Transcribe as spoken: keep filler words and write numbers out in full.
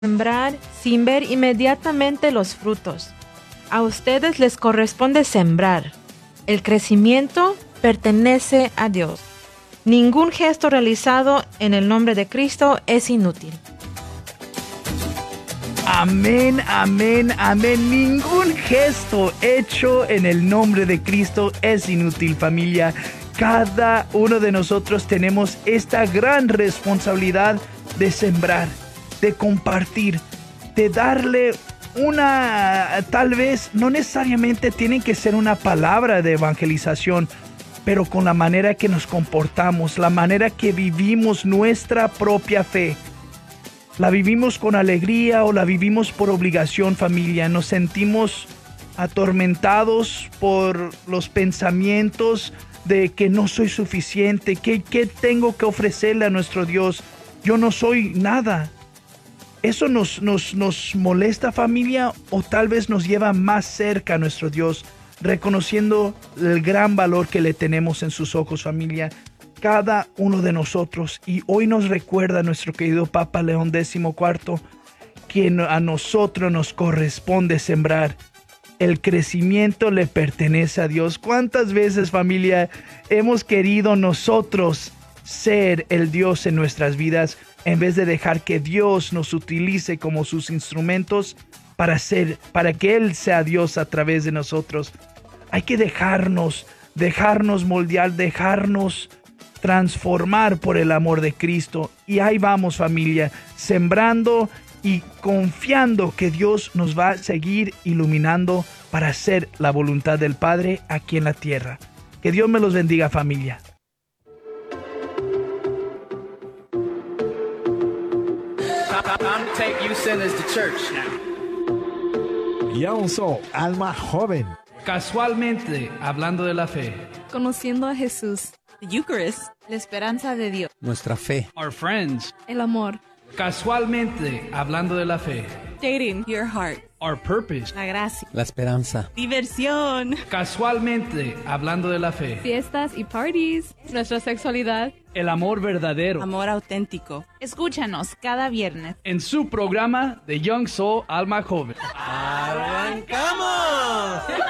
Sembrar sin ver inmediatamente los frutos. A ustedes les corresponde sembrar. El crecimiento pertenece a Dios. Ningún gesto realizado en el nombre de Cristo es inútil. Amén, amén, amén. Ningún gesto hecho en el nombre de Cristo es inútil, familia. Cada uno de nosotros tenemos esta gran responsabilidad de sembrar, de compartir, de darle una, tal vez no necesariamente tiene que ser una palabra de evangelización, pero con la manera que nos comportamos, la manera que vivimos nuestra propia fe. ¿La vivimos con alegría o la vivimos por obligación, familia? Nos sentimos atormentados por los pensamientos de que no soy suficiente, que, que tengo que ofrecerle a nuestro Dios. Yo no soy nada. ¿Eso nos, nos, nos molesta, familia? ¿O tal vez nos lleva más cerca a nuestro Dios, reconociendo el gran valor que le tenemos en sus ojos, familia? Cada uno de nosotros. Y hoy nos recuerda nuestro querido Papa León décimo cuarto que a nosotros nos corresponde sembrar. El crecimiento le pertenece a Dios. ¿Cuántas veces, familia, hemos querido nosotros ser el Dios en nuestras vidas en vez de dejar que Dios nos utilice como sus instrumentos para ser, para que Él sea Dios a través de nosotros? Hay que dejarnos, dejarnos moldear, dejarnos transformar por el amor de Cristo. Y ahí vamos, familia, sembrando y confiando que Dios nos va a seguir iluminando para hacer la voluntad del Padre aquí en la tierra. Que Dios me los bendiga, familia. Young Soul, alma joven. Casualmente, hablando de la fe. Conociendo a Jesús. The Eucharist, la esperanza de Dios. Nuestra fe. Our friends. El amor. Casualmente, hablando de la fe. Dating, your heart. Our purpose. La gracia. La esperanza. Diversión. Casualmente, hablando de la fe. Fiestas y parties. Nuestra sexualidad. El amor verdadero. Amor auténtico. Escúchanos cada viernes en su programa de Young Soul Alma Joven. ¡Arrancamos!